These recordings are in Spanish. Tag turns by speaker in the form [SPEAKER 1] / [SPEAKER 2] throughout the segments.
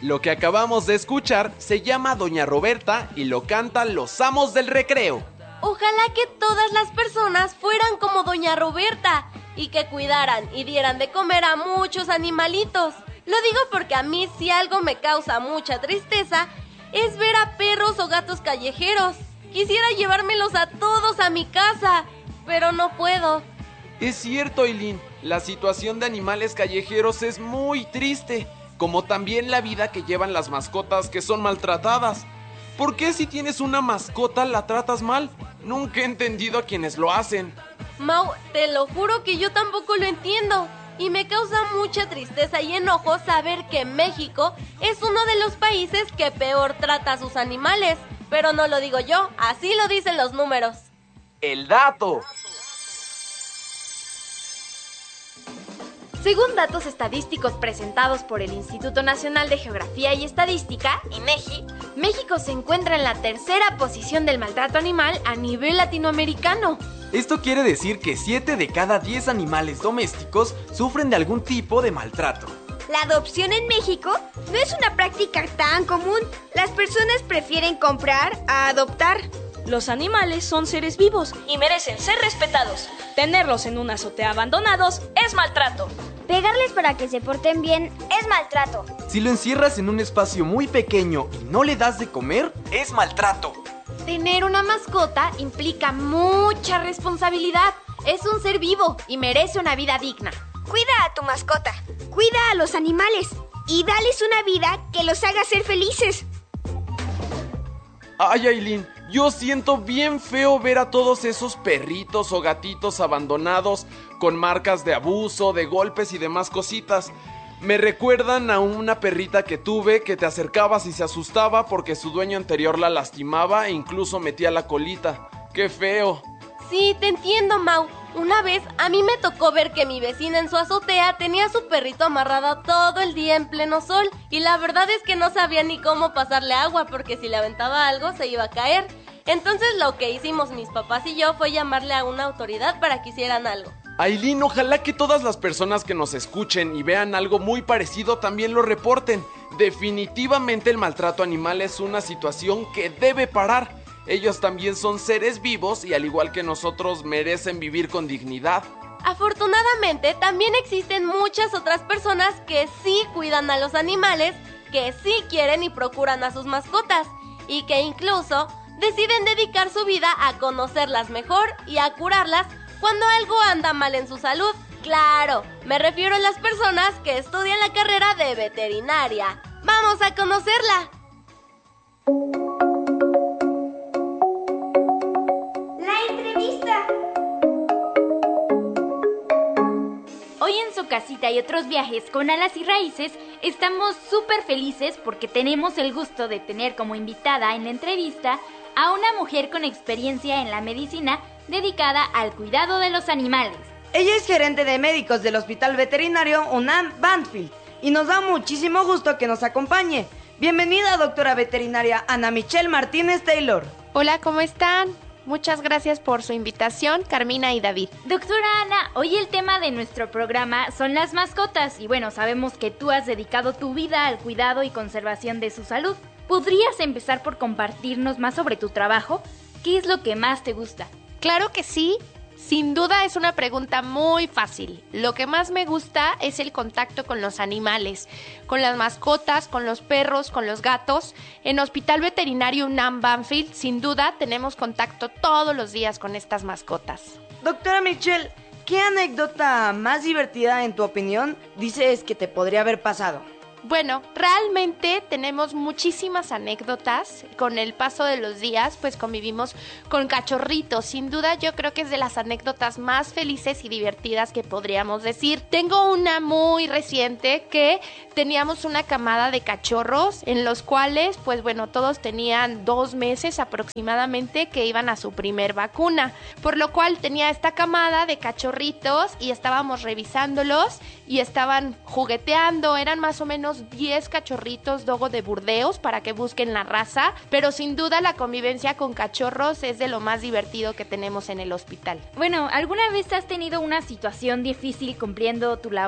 [SPEAKER 1] Lo que acabamos de escuchar se llama Doña Roberta y lo cantan los amos del recreo.
[SPEAKER 2] Ojalá que todas las personas fueran como Doña Roberta y que cuidaran y dieran de comer a muchos animalitos. Lo digo porque a mí si algo me causa mucha tristeza es ver a perros o gatos callejeros. Quisiera llevármelos a todos a mi casa, pero no puedo.
[SPEAKER 1] Es cierto, Aileen, la situación de animales callejeros es muy triste, como también la vida que llevan las mascotas que son maltratadas. ¿Por qué si tienes una mascota la tratas mal? Nunca he entendido a quienes lo hacen.
[SPEAKER 2] Mau, te lo juro que yo tampoco lo entiendo. Y me causa mucha tristeza y enojo saber que México es uno de los países que peor trata a sus animales. Pero no lo digo yo, así lo dicen los números.
[SPEAKER 1] ¡El dato!
[SPEAKER 3] Según datos estadísticos presentados por el Instituto Nacional de Geografía y Estadística, INEGI, México se encuentra en la tercera posición del maltrato animal a nivel latinoamericano.
[SPEAKER 4] Esto quiere decir que 7 de cada 10 animales domésticos sufren de algún tipo de maltrato.
[SPEAKER 5] La adopción en México no es una práctica tan común. Las personas prefieren comprar a adoptar.
[SPEAKER 6] Los animales son seres vivos y merecen ser respetados. Tenerlos en una azotea abandonados es maltrato.
[SPEAKER 5] Pegarles para que se porten bien es maltrato.
[SPEAKER 4] Si lo encierras en un espacio muy pequeño y no le das de comer, es maltrato.
[SPEAKER 3] Tener una mascota implica mucha responsabilidad. Es un ser vivo y merece una vida digna.
[SPEAKER 5] Cuida a tu mascota, cuida a los animales y dales una vida que los haga ser felices.
[SPEAKER 1] Ay, Aileen, yo siento bien feo ver a todos esos perritos o gatitos abandonados con marcas de abuso, de golpes y demás cositas. Me recuerdan a una perrita que tuve que te acercabas y se asustaba porque su dueño anterior la lastimaba e incluso metía la colita. ¡Qué feo!
[SPEAKER 2] Sí, te entiendo, Mau. Una vez a mí me tocó ver que mi vecina en su azotea tenía a su perrito amarrado todo el día en pleno sol y la verdad es que no sabía ni cómo pasarle agua porque si le aventaba algo se iba a caer. Entonces lo que hicimos mis papás y yo fue llamarle a una autoridad para que hicieran algo.
[SPEAKER 1] Aileen, ojalá que todas las personas que nos escuchen y vean algo muy parecido también lo reporten. Definitivamente el maltrato animal es una situación que debe parar. Ellos también son seres vivos y al igual que nosotros merecen vivir con dignidad.
[SPEAKER 2] Afortunadamente también existen muchas otras personas que sí cuidan a los animales, que sí quieren y procuran a sus mascotas y que incluso deciden dedicar su vida a conocerlas mejor y a curarlas cuando algo anda mal en su salud. Claro, me refiero a las personas que estudian la carrera de veterinaria. ¡Vamos a conocerla!
[SPEAKER 5] La entrevista.
[SPEAKER 3] Hoy en Su Casita y Otros Viajes con Alas y Raíces estamos súper felices porque tenemos el gusto de tener como invitada en la entrevista a una mujer con experiencia en la medicina dedicada al cuidado de los animales.
[SPEAKER 7] Ella es gerente de médicos del Hospital Veterinario UNAM Banfield y nos da muchísimo gusto que nos acompañe. Bienvenida, doctora veterinaria Ana Michelle Martínez Taylor.
[SPEAKER 8] Hola, ¿cómo están? Muchas gracias por su invitación, Carmina y David.
[SPEAKER 3] Doctora Ana, hoy el tema de nuestro programa son las mascotas y bueno, sabemos que tú has dedicado tu vida al cuidado y conservación de su salud. ¿Podrías empezar por compartirnos más sobre tu trabajo? ¿Qué es lo que más te gusta?
[SPEAKER 8] Claro que sí. Sin duda es una pregunta muy fácil. Lo que más me gusta es el contacto con los animales, con las mascotas, con los perros, con los gatos. En Hospital Veterinario UNAM Banfield, sin duda, tenemos contacto todos los días con estas mascotas.
[SPEAKER 7] Doctora Michelle, ¿qué anécdota más divertida en tu opinión dices que te podría haber pasado?
[SPEAKER 8] Bueno, realmente tenemos muchísimas anécdotas. Con el paso de los días, pues convivimos con cachorritos. Sin duda, yo creo que es de las anécdotas más felices y divertidas que podríamos decir. Tengo una muy reciente que teníamos una camada de cachorros en los cuales, pues bueno, todos tenían 2 meses aproximadamente que iban a su primer vacuna. Por lo cual tenía esta camada de cachorritos y estábamos revisándolos y estaban jugueteando. Eran más o menos 10 cachorritos dogo de Burdeos para que busquen la raza, pero sin duda la convivencia con cachorros es de lo más divertido que tenemos en el hospital.
[SPEAKER 3] Bueno, ¿alguna vez has tenido una situación difícil cumpliendo tu labor?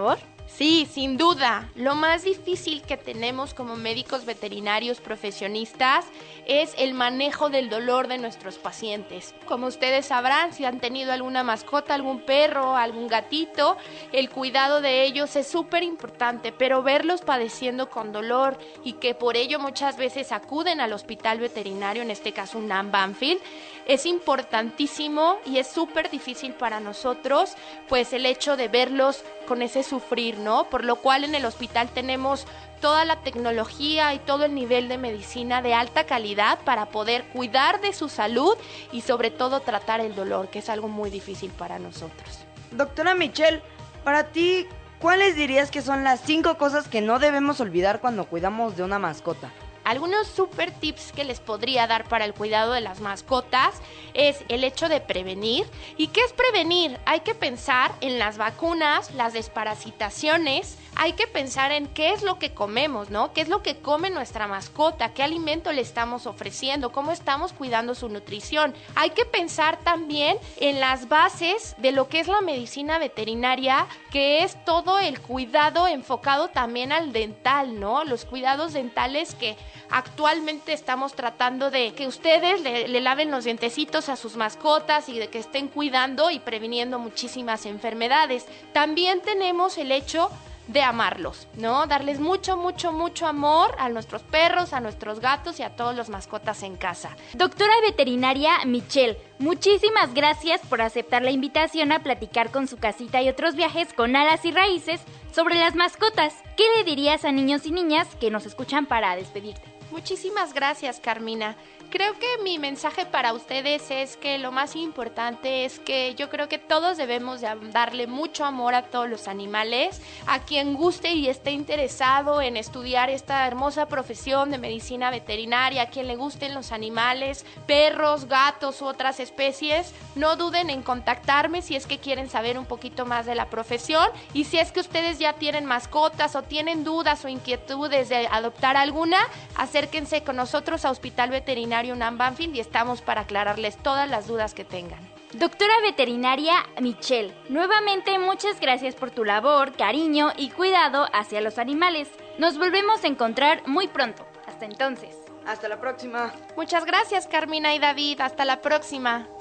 [SPEAKER 8] Sí, sin duda. Lo más difícil que tenemos como médicos veterinarios profesionistas es el manejo del dolor de nuestros pacientes. Como ustedes sabrán, si han tenido alguna mascota, algún perro, algún gatito, el cuidado de ellos es súper importante, pero verlos padeciendo con dolor y que por ello muchas veces acuden al hospital veterinario, en este caso UNAM Banfield, es importantísimo y es súper difícil para nosotros, pues el hecho de verlos con ese sufrir, ¿no? Por lo cual en el hospital tenemos toda la tecnología y todo el nivel de medicina de alta calidad para poder cuidar de su salud y sobre todo tratar el dolor, que es algo muy difícil para nosotros.
[SPEAKER 7] Doctora Michelle, para ti, ¿cuáles dirías que son las 5 cosas que no debemos olvidar cuando cuidamos de una mascota?
[SPEAKER 8] Algunos super tips que les podría dar para el cuidado de las mascotas es el hecho de prevenir. ¿Y qué es prevenir? Hay que pensar en las vacunas, las desparasitaciones, hay que pensar en qué es lo que comemos, ¿no? ¿Qué es lo que come nuestra mascota? ¿Qué alimento le estamos ofreciendo? ¿Cómo estamos cuidando su nutrición? Hay que pensar también en las bases de lo que es la medicina veterinaria, que es todo el cuidado enfocado también al dental, ¿no? Los cuidados dentales que actualmente estamos tratando de que ustedes le laven los dientecitos a sus mascotas y de que estén cuidando y previniendo muchísimas enfermedades. También tenemos el hecho de amarlos, ¿no? Darles mucho, mucho, mucho amor a nuestros perros, a nuestros gatos y a todos los mascotas en casa.
[SPEAKER 3] Doctora veterinaria Michelle, muchísimas gracias por aceptar la invitación a platicar con su casita y otros viajes con alas y raíces sobre las mascotas. ¿Qué le dirías a niños y niñas que nos escuchan para despedirte?
[SPEAKER 8] Muchísimas gracias, Carmina. Creo que mi mensaje para ustedes es que lo más importante es que yo creo que todos debemos de darle mucho amor a todos los animales. A quien guste y esté interesado en estudiar esta hermosa profesión de medicina veterinaria, a quien le gusten los animales, perros, gatos u otras especies, no duden en contactarme si es que quieren saber un poquito más de la profesión, y si es que ustedes ya tienen mascotas o tienen dudas o inquietudes de adoptar alguna, acérquense con nosotros a Hospital Veterinario UNAM Banfield y estamos para aclararles todas las dudas que tengan.
[SPEAKER 3] Doctora veterinaria Michelle, nuevamente muchas gracias por tu labor, cariño y cuidado hacia los animales. Nos volvemos a encontrar muy pronto. Hasta entonces.
[SPEAKER 7] Hasta la próxima.
[SPEAKER 8] Muchas gracias, Carmina y David. Hasta la próxima.